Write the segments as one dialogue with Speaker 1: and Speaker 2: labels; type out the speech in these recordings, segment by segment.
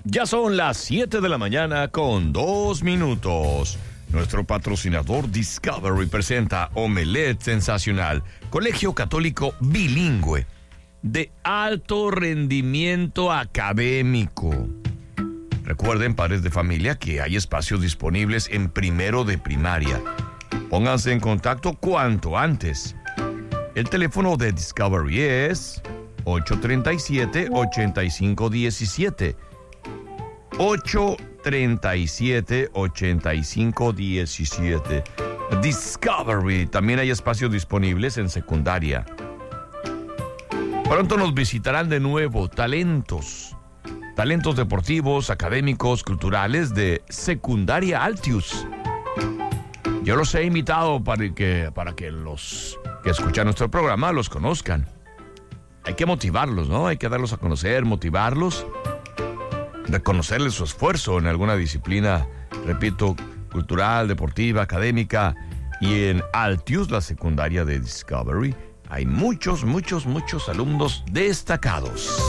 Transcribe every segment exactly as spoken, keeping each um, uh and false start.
Speaker 1: Ya son las siete de la mañana con dos minutos. Nuestro patrocinador Discovery presenta Omelette Sensacional, colegio católico bilingüe de alto rendimiento académico. Recuerden, padres de familia, que hay espacios disponibles en primero de primaria. Pónganse en contacto cuanto antes. El teléfono de Discovery es ocho tres siete, ocho cinco uno siete. ocho tres siete, ocho cinco uno siete. Discovery. También hay espacios disponibles en secundaria. Pronto nos visitarán de nuevo talentos. Talentos deportivos, académicos, culturales de Secundaria Altius. Yo los he invitado para que, para que los que escuchan nuestro programa los conozcan. Hay que motivarlos, ¿no? Hay que darlos a conocer, motivarlos. Reconocerles su esfuerzo en alguna disciplina, repito, cultural, deportiva, académica. Y en Altius, la secundaria de Discovery, hay muchos, muchos, muchos alumnos destacados.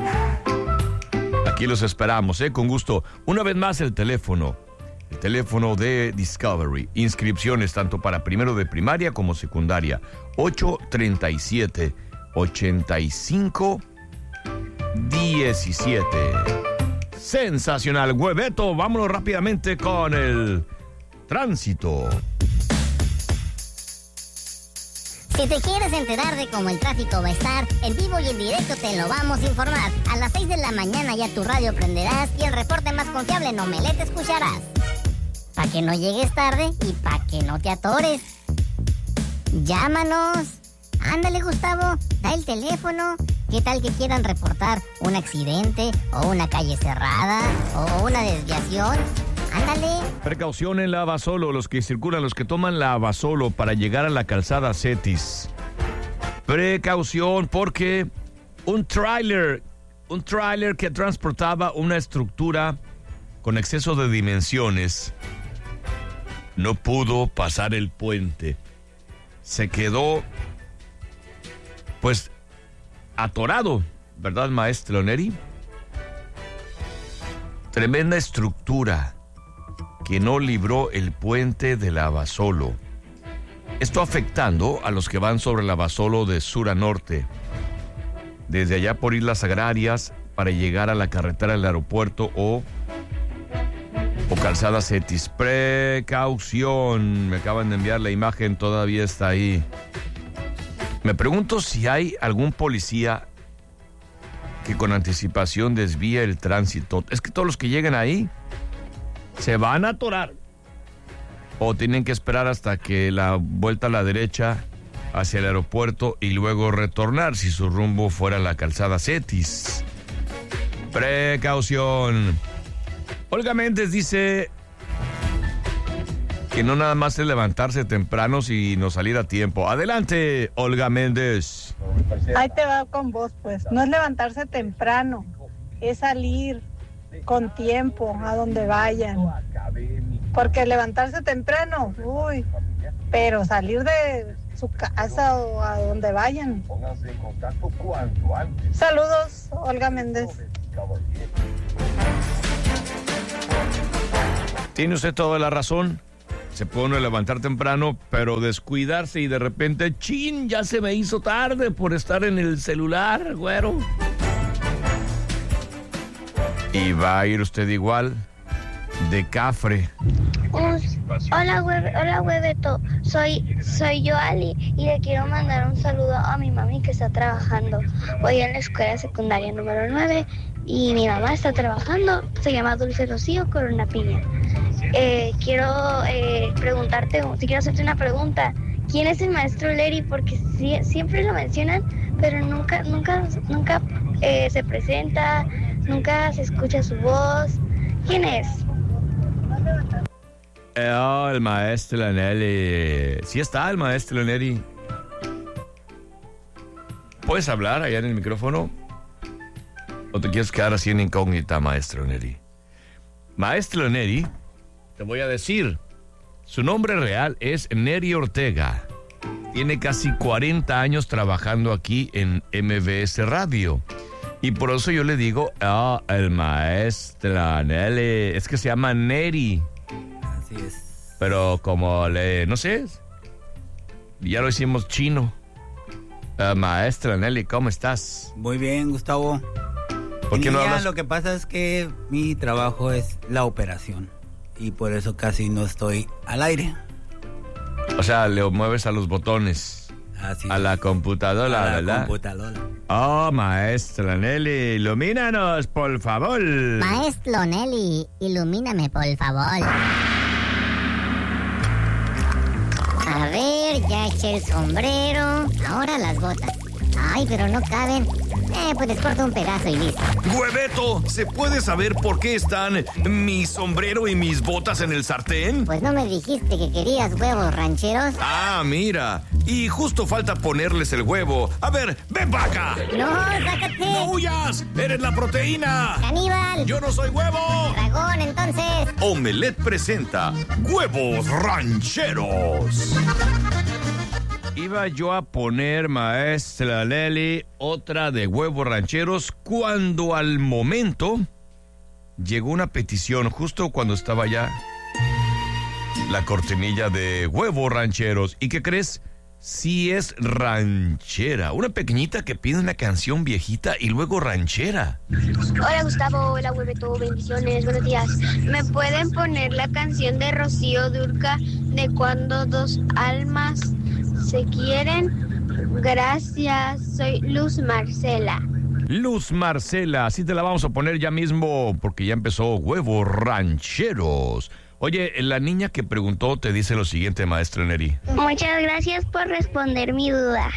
Speaker 1: Aquí los esperamos, ¿eh? Con gusto. Una vez más el teléfono. El teléfono de Discovery. Inscripciones tanto para primero de primaria como secundaria. ocho tres siete, ocho cinco uno siete. Sensacional, Hueveto. Vámonos rápidamente con el tránsito.
Speaker 2: Si te quieres enterar de cómo el tráfico va a estar, en vivo y en directo te lo vamos a informar. A las seis de la mañana ya tu radio prenderás y el reporte más confiable en Omelette escucharás. Para que no llegues tarde y para que no te atores. Llámanos. Ándale, Gustavo, da el teléfono. ¿Qué tal que quieran reportar un accidente o una calle cerrada o una desviación? Ándale.
Speaker 1: Precaución en la Abasolo, los que circulan, los que toman la Abasolo para llegar a la calzada Cetis. Precaución porque un tráiler, un tráiler que transportaba una estructura con exceso de dimensiones no pudo pasar el puente. Se quedó, pues, atorado, ¿verdad, maestro Neri? Tremenda estructura que no libró el puente de la Abasolo. Esto afectando a los que van sobre la Abasolo de sur a norte, desde allá por Islas Agrarias para llegar a la carretera del aeropuerto o, o calzada Cetis. Precaución, me acaban de enviar la imagen, todavía está ahí. Me pregunto si hay algún policía que con anticipación desvíe el tránsito. Es que todos los que lleguen ahí se van a atorar o tienen que esperar hasta que la vuelta a la derecha hacia el aeropuerto y luego retornar si su rumbo fuera la calzada Cetis. Precaución. Olga Méndez dice que no nada más es levantarse temprano sino salir a tiempo. Adelante, Olga Méndez.
Speaker 3: Ahí te va con vos, pues. No es levantarse temprano, es salir con tiempo a donde vayan. Porque levantarse temprano, uy, pero salir de su casa o a donde vayan. Saludos, Olga Méndez.
Speaker 1: Tiene usted toda la razón. Se puede uno levantar temprano, pero descuidarse y de repente, chin, ya se me hizo tarde por estar en el celular, güero. Y va a ir usted igual de cafre.
Speaker 4: Hola, hue- hola, Hueveto. Soy, soy yo, Ali, y le quiero mandar un saludo a mi mami que está trabajando. Voy en la escuela secundaria número nueve y mi mamá está trabajando. Se llama Dulce Rocío Corona Piña. Eh, quiero eh, preguntarte, quiero hacerte una pregunta. ¿Quién es el maestro Leri? Porque si, siempre lo mencionan, pero nunca, nunca, nunca eh, se presenta, nunca se escucha su voz. ¿Quién es?
Speaker 1: Oh, el maestro Neri. Sí está el maestro Neri. ¿Puedes hablar allá en el micrófono? ¿O te quieres quedar así en incógnita, maestro Neri? Maestro Neri, te voy a decir, su nombre real es Neri Ortega. Tiene casi cuarenta años trabajando aquí en M B S Radio. Y por eso yo le digo, ah, el maestra Nelly. Es que se llama Neri.
Speaker 5: Así es.
Speaker 1: Pero como le, no sé, ya lo hicimos chino. Uh, maestra Nelly, ¿cómo estás?
Speaker 5: Muy bien, Gustavo.
Speaker 1: ¿Por qué no hablas?
Speaker 5: Lo que pasa es que mi trabajo es la operación y por eso casi no estoy al aire.
Speaker 1: O sea, le mueves a los botones.
Speaker 5: Así
Speaker 1: a
Speaker 5: es.
Speaker 1: la computadora,
Speaker 5: a la
Speaker 1: ¿verdad?
Speaker 5: computadora.
Speaker 1: Oh, maestra Nelly, ilumínanos, por favor.
Speaker 2: Maestro Nelly, ilumíname, por favor. A ver, ya eché el sombrero. Ahora las botas. Ay, pero no caben. Eh, pues les corto un pedazo y listo.
Speaker 1: Hueveto, ¿se puede saber por qué están mi sombrero y mis botas en el sartén?
Speaker 2: Pues no me dijiste que querías huevos rancheros.
Speaker 1: Ah, mira. Y justo falta ponerles el huevo. A ver, ven para acá.
Speaker 2: No, sácate.
Speaker 1: ¡No huyas! ¡Eres la proteína!
Speaker 2: Caníbal.
Speaker 1: ¡Yo no soy huevo!
Speaker 2: Dragón, entonces.
Speaker 1: Omelette presenta Huevos Rancheros. Iba yo a poner, maestra Nelly, otra de huevos rancheros cuando al momento llegó una petición justo cuando estaba ya la cortinilla de huevos rancheros. ¿Y qué crees? Sí es ranchera. Una pequeñita que pide una canción viejita y luego ranchera.
Speaker 4: Hola Gustavo, hola Hueveto, bendiciones, buenos días. ¿Me pueden poner la canción de Rocío Dúrcal de Cuando dos almas se quieren? Gracias, soy Luz Marcela.
Speaker 1: Luz Marcela, así te la vamos a poner ya mismo porque ya empezó Huevos Rancheros. Oye, la niña que preguntó te dice lo siguiente, maestra Neri.
Speaker 4: Muchas gracias por responder mi duda.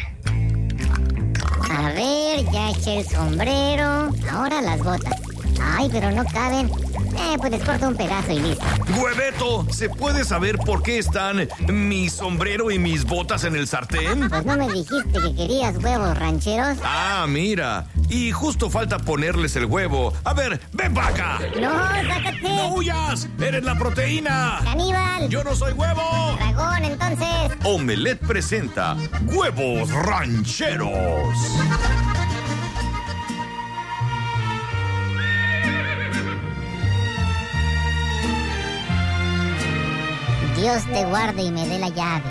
Speaker 2: A ver, ya eché el sombrero. Ahora las botas. Ay, pero no caben. Eh, pues les corto un pedazo y listo.
Speaker 1: Hueveto, ¿se puede saber por qué están mi sombrero y mis botas en el sartén?
Speaker 2: Pues no me dijiste que querías huevos rancheros.
Speaker 1: Ah, mira. Y justo falta ponerles el huevo. A ver, ven para acá.
Speaker 2: No, sácate.
Speaker 1: ¡No huyas! ¡Eres la proteína!
Speaker 2: Caníbal.
Speaker 1: ¡Yo no soy huevo!
Speaker 2: Dragón, entonces.
Speaker 1: Omelette presenta Huevos Rancheros.
Speaker 2: Dios te guarde y me dé la llave.